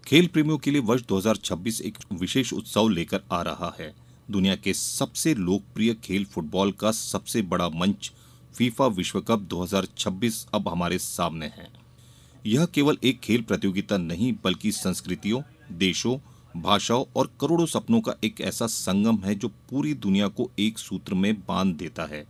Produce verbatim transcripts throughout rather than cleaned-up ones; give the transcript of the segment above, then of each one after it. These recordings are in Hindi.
खेल प्रेमियों के लिए वर्ष दो हज़ार छब्बीस एक विशेष उत्सव लेकर आ रहा है। दुनिया के सबसे लोकप्रिय खेल फुटबॉल का सबसे बड़ा मंच फीफा विश्व कप दो हज़ार छब्बीस अब हमारे सामने है। यह केवल एक खेल प्रतियोगिता नहीं बल्कि संस्कृतियों, देशों, भाषाओं और करोड़ों सपनों का एक ऐसा संगम है जो पूरी दुनिया को एक सूत्र में बांध देता है।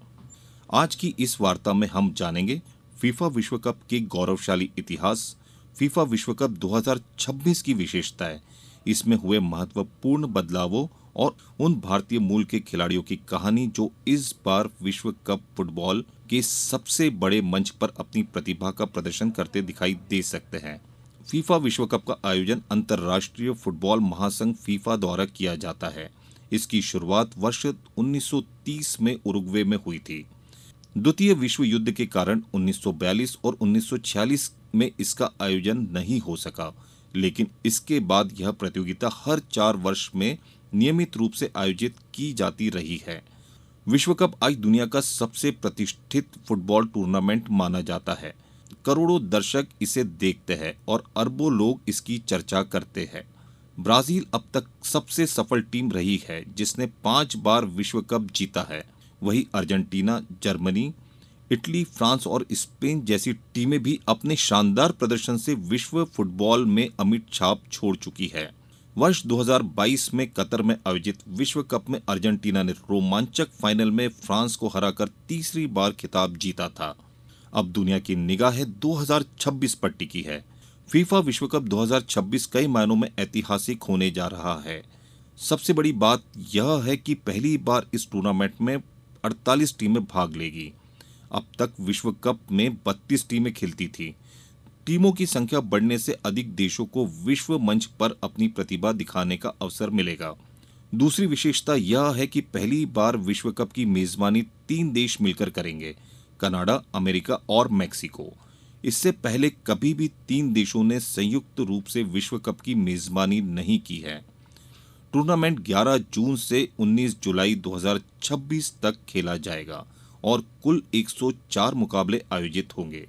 आज की इस वार्ता में हम जानेंगे फीफा विश्व कप के गौरवशाली इतिहास, फीफा विश्व कप दो हज़ार छब्बीस की विशेषताएं, इसमें हुए महत्वपूर्ण बदलावों और उन भारतीय मूल के खिलाड़ियों की कहानी जो इस बार विश्व कप फुटबॉल के सबसे बड़े मंच पर अपनी प्रतिभा का प्रदर्शन करते दिखाई दे सकते हैं। फीफा विश्व कप का आयोजन अंतर्राष्ट्रीय फुटबॉल महासंघ फीफा द्वारा किया जाता है। इसकी शुरुआत वर्ष उन्नीस सौ तीस में उरुग्वे में हुई थी। द्वितीय विश्व युद्ध के कारण उन्नीस सौ बयालीस और उन्नीस सौ छियालीस में इसका आयोजन नहीं हो सका, लेकिन इसके बाद यह प्रतियोगिता हर चार वर्ष में नियमित रूप से आयोजित की जाती रही है। विश्व कप आज दुनिया का सबसे प्रतिष्ठित फुटबॉल टूर्नामेंट माना जाता है। करोड़ों दर्शक इसे देखते हैं और अरबों लोग इसकी चर्चा करते हैं। ब्राजील अब तक सबसे सफल टीम रही है, जिसने पांच बार विश्व कप जीता है। वही अर्जेंटीना, जर्मनी, इटली, फ्रांस और स्पेन जैसी टीमें भी अपने शानदार प्रदर्शन से विश्व फुटबॉल में अमिट छाप छोड़ चुकी है। वर्ष दो हज़ार बाईस में कतर में आयोजित विश्व कप में अर्जेंटीना ने रोमांचक फाइनल में फ्रांस को हराकर तीसरी बार खिताब जीता था। अब दुनिया की निगाह दो हज़ार छब्बीस पर टिकी है। फीफा विश्व कप दो हज़ार छब्बीस कई मायनों में ऐतिहासिक होने जा रहा है। सबसे बड़ी बात यह है कि पहली बार इस टूर्नामेंट में अड़तालीस टीमें भाग लेगी। अब तक विश्व कप में बत्तीस टीमें खेलती थी। टीमों की संख्या बढ़ने से अधिक देशों को विश्व मंच पर अपनी प्रतिभा दिखाने का अवसर मिलेगा। दूसरी विशेषता यह है कि पहली बार विश्व कप की मेजबानी तीन देश मिलकर करेंगे, कनाडा, अमेरिका और मैक्सिको। इससे पहले कभी भी तीन देशों ने संयुक्त रूप से विश्व कप की मेजबानी नहीं की है। टूर्नामेंट ग्यारह जून से उन्नीस जुलाई दो हज़ार छब्बीस तक खेला जाएगा और कुल एक सौ चार मुकाबले आयोजित होंगे।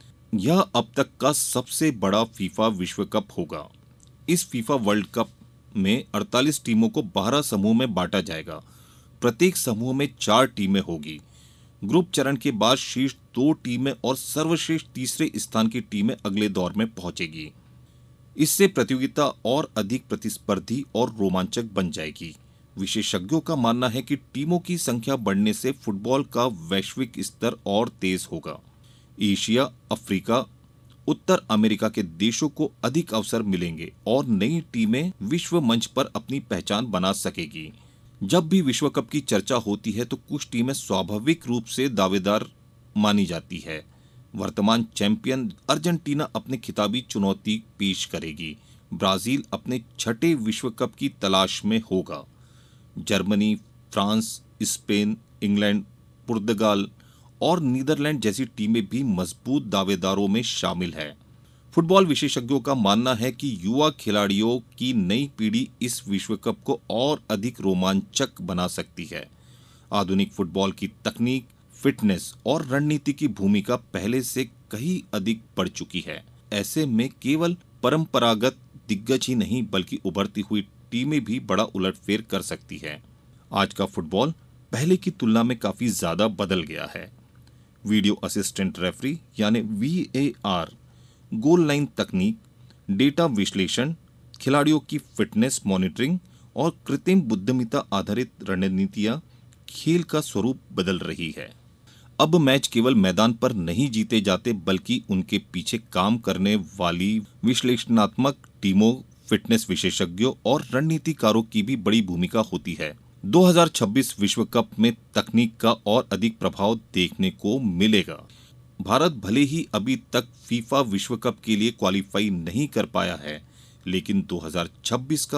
यह अब तक का सबसे बड़ा फीफा विश्व कप होगा। इस फीफा वर्ल्ड कप में अड़तालीस टीमों को बारह समूह में बांटा जाएगा। प्रत्येक समूह में चार टीमें होगी। ग्रुप चरण के बाद शीर्ष दो टीमें और सर्वश्रेष्ठ तीसरे स्थान की टीमें अगले दौर में पहुंचेगी। इससे प्रतियोगिता और अधिक प्रतिस्पर्धी और रोमांचक बन जाएगी। विशेषज्ञों का मानना है कि टीमों की संख्या बढ़ने से फुटबॉल का वैश्विक स्तर और तेज होगा। एशिया, अफ्रीका, उत्तर अमेरिका के देशों को अधिक अवसर मिलेंगे और नई टीमें विश्व मंच पर अपनी पहचान बना सकेगी। जब भी विश्व कप की चर्चा होती है तो कुछ टीमें स्वाभाविक रूप से दावेदार मानी जाती है। वर्तमान चैंपियन अर्जेंटीना अपनी खिताबी चुनौती पेश करेगी। ब्राजील अपने छठे विश्व कप की तलाश में होगा। जर्मनी, फ्रांस, स्पेन, इंग्लैंड, पुर्तगाल और नीदरलैंड जैसी टीमें भी मजबूत दावेदारों में शामिल है। फुटबॉल विशेषज्ञों का मानना है कि युवा खिलाड़ियों की नई पीढ़ी इस विश्व कप को और अधिक रोमांचक बना सकती है। आधुनिक फुटबॉल की तकनीक, फिटनेस और रणनीति की भूमिका पहले से कहीं अधिक बढ़ चुकी है। ऐसे में केवल परंपरागत दिग्गज ही नहीं बल्कि उभरती हुई टीमें भी बड़ा उलटफेर कर सकती है। आज का फुटबॉल पहले की तुलना में काफी ज्यादा बदल गया है। वीडियो असिस्टेंट रेफरी यानी V A R, goal line तकनीक, डेटा विश्लेषण, खिलाड़ियों की फिटनेस मॉनिटरिंग और कृत्रिम बुद्धिमत्ता आधारित रणनीतियां खेल का स्वरूप बदल रही है। अब मैच केवल मैदान पर नहीं जीते जाते बल्कि उनके पीछे काम करने वाली विश्लेषणात्मक टीमों, फिटनेस विशेषज्ञों और रणनीतिकारों की भी बड़ी भूमिका होती है। दो हज़ार छब्बीस विश्व कप में तकनीक का और अधिक प्रभाव देखने को मिलेगा। भारत भले ही अभी तक फीफा विश्व कप के लिए क्वालिफाई नहीं कर पाया है, लेकिन दो हज़ार छब्बीस का